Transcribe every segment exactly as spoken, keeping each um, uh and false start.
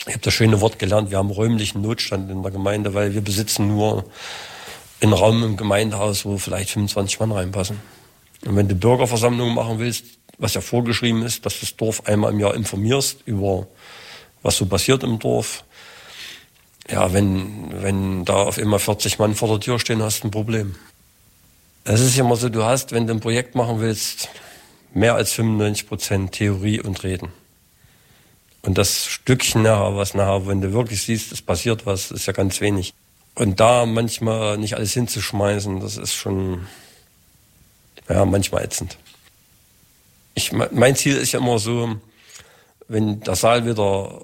Ich habe das schöne Wort gelernt, wir haben räumlichen Notstand in der Gemeinde, weil wir besitzen nur einen Raum im Gemeindehaus, wo vielleicht fünfundzwanzig Mann reinpassen. Und wenn du Bürgerversammlungen machen willst, was ja vorgeschrieben ist, dass du das Dorf einmal im Jahr informierst über was so passiert im Dorf. Ja, wenn, wenn da auf einmal vierzig Mann vor der Tür stehen, hast du ein Problem. Es ist ja immer so, du hast, wenn du ein Projekt machen willst, mehr als fünfundneunzig Prozent Theorie und Reden. Und das Stückchen nachher, was nachher, wenn du wirklich siehst, es passiert was, ist ja ganz wenig. Und da manchmal nicht alles hinzuschmeißen, das ist schon, ja, manchmal ätzend. Ich, mein Ziel ist ja immer so, wenn der Saal wieder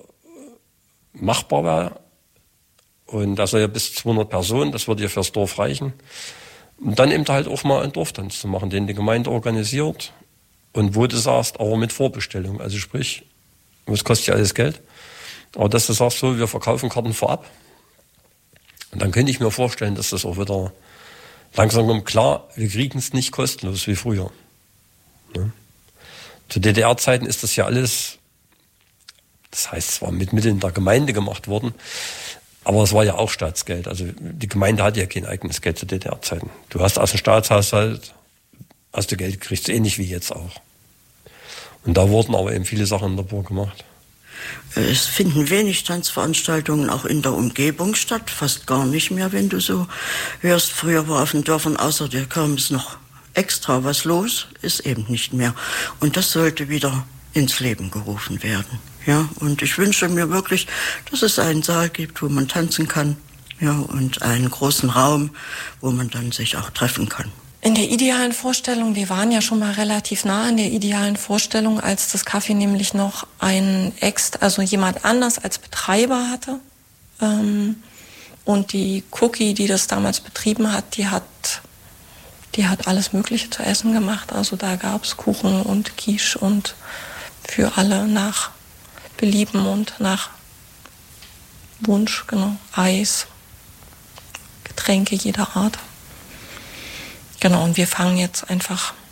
machbar wäre, und da soll ja bis zweihundert Personen, das würde ja fürs Dorf reichen, und dann eben halt auch mal einen Dorftanz zu machen, den die Gemeinde organisiert und wo du sagst, aber mit Vorbestellung, also sprich, das kostet ja alles Geld, aber dass du sagst, so, wir verkaufen Karten vorab, und dann könnte ich mir vorstellen, dass das auch wieder langsam kommt. Klar, wir kriegen es nicht kostenlos wie früher. Ne? Zu D D R-Zeiten ist das ja alles, das heißt zwar mit Mitteln der Gemeinde gemacht worden, aber es war ja auch Staatsgeld. Also die Gemeinde hatte ja kein eigenes Geld zu D D R-Zeiten. Du hast aus dem Staatshaushalt, hast du Geld gekriegt, ähnlich wie jetzt auch. Und da wurden aber eben viele Sachen in der Burg gemacht. Es finden wenig Tanzveranstaltungen auch in der Umgebung statt, fast gar nicht mehr, wenn du so hörst. Früher war auf den Dörfern außer der Kirmes noch extra was los, ist eben nicht mehr. Und das sollte wieder ins Leben gerufen werden. Ja, und ich wünsche mir wirklich, dass es einen Saal gibt, wo man tanzen kann, ja, und einen großen Raum, wo man dann sich auch treffen kann. In der idealen Vorstellung, wir waren ja schon mal relativ nah an der idealen Vorstellung, als das Café nämlich noch einen Ex, also jemand anders als Betreiber hatte. Ähm, und die Cookie, die das damals betrieben hat, die hat, die hat alles Mögliche zu essen gemacht. Also da gab es Kuchen und Quiche und für alle nach Belieben und nach Wunsch, genau, Eis, Getränke jeder Art. Genau, und wir fangen jetzt einfach